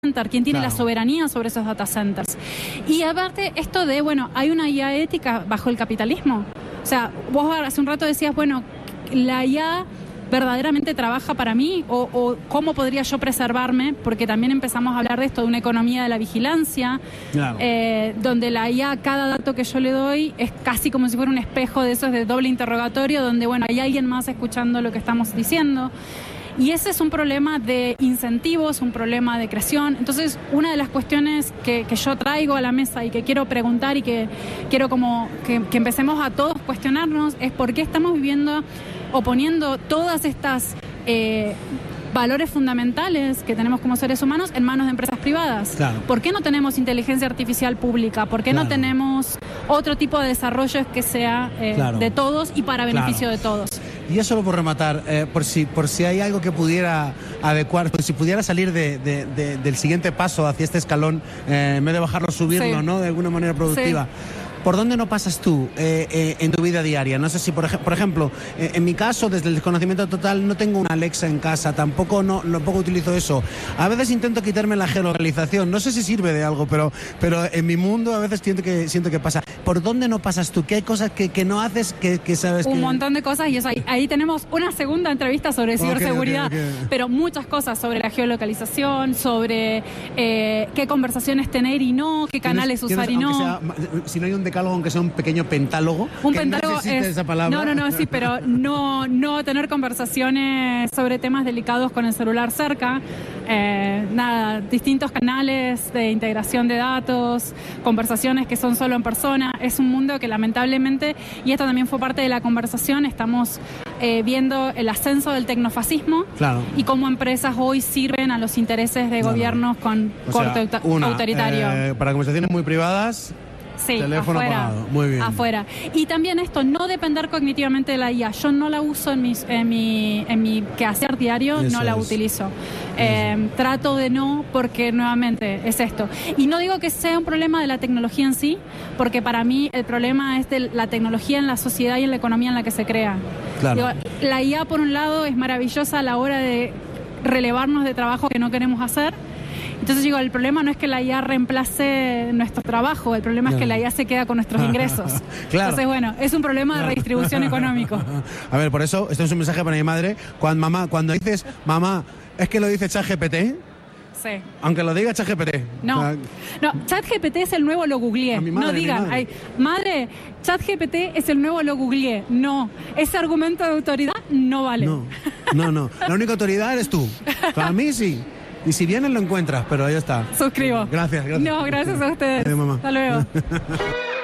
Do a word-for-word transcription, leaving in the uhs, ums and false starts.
center, quién tiene Claro. la soberanía sobre esos data centers. Y aparte, esto de, bueno, hay una I A ética bajo el capitalismo. O sea, vos hace un rato decías, bueno, la I A verdaderamente trabaja para mí o, o cómo podría yo preservarme, porque también empezamos a hablar de esto, de una economía de la vigilancia, Claro. eh, donde la I A, cada dato que yo le doy es casi como si fuera un espejo de esos de doble interrogatorio, donde bueno, hay alguien más escuchando lo que estamos diciendo. Y ese es un problema de incentivos, un problema de creación. Entonces, una de las cuestiones que, que yo traigo a la mesa y que quiero preguntar y que quiero como que, que empecemos a todos cuestionarnos es por qué estamos viviendo o poniendo todas estas eh, valores fundamentales que tenemos como seres humanos en manos de empresas privadas. Claro. ¿Por qué no tenemos inteligencia artificial pública? ¿Por qué Claro. no tenemos otro tipo de desarrollo que sea eh, Claro. de todos y para beneficio Claro. de todos? Y ya solo por rematar, eh, por si por si hay algo que pudiera adecuar, por si pudiera salir de, de, de, del siguiente paso hacia este escalón, eh, en vez de bajarlo, subirlo, Sí. ¿no? De alguna manera productiva. Sí. ¿Por dónde no pasas tú eh, eh, en tu vida diaria? No sé si, por, ej por ejemplo, eh, en mi caso, desde el desconocimiento total, no tengo una Alexa en casa, tampoco, no, tampoco utilizo eso. A veces intento quitarme la geolocalización, no sé si sirve de algo, pero, pero en mi mundo a veces siento que, siento que pasa. ¿Por dónde no pasas tú? ¿Qué hay cosas que, que no haces que, que sabes Un que...? montón de cosas y eso ahí, ahí tenemos una segunda entrevista sobre ciberseguridad, ok, ok. pero muchas cosas sobre la geolocalización, sobre eh, qué conversaciones tener y no, qué canales ¿Tienes- usar y tienes, no. aunque sea, si no hay un decálogo, aunque sea un pequeño pentálogo, Un que pentálogo no existe es... esa palabra. No, no, no, sí, pero no, no tener conversaciones sobre temas delicados con el celular cerca. Eh, nada, distintos canales de integración de datos, conversaciones que son solo en persona. Es un mundo que lamentablemente, y esto también fue parte de la conversación, estamos eh, viendo el ascenso del tecnofascismo Claro. y cómo empresas hoy sirven a los intereses de No, no. gobiernos con O corte sea, auta- una, autoritario. eh, para conversaciones muy privadas, Sí, teléfono afuera, apagado. Muy bien. afuera. Y también esto, no depender cognitivamente de la I A. Yo no la uso en, mis, en, mi, en mi quehacer diario, Eso no la es. utilizo. Eh, trato de no, porque nuevamente es esto. Y no digo que sea un problema de la tecnología en sí, porque para mí el problema es de la tecnología en la sociedad y en la economía en la que se crea. Claro. Digo, la I A, por un lado, es maravillosa a la hora de relevarnos de trabajo que no queremos hacer. Entonces digo, el problema no es que la I A reemplace nuestro trabajo, el problema es que la I A se queda con nuestros ingresos. Claro. Entonces, bueno, es un problema de redistribución económico. A ver, por eso, esto es un mensaje para mi madre. Cuando, mamá, cuando dices, mamá, es que lo dice ChatGPT, Sí. aunque lo diga ChatGPT. No, O sea, no, ChatGPT es el nuevo lo googleé. A mi madre, No a mi digan, madre. ay, madre, ChatGPT es el nuevo lo googleé. No, ese argumento de autoridad no vale. no, no, no. La única autoridad eres tú. Para mí sí. Y si vienes lo encuentras, pero ahí está. Suscribo. Gracias, gracias. No, gracias a ustedes. Adiós, mamá. Hasta luego.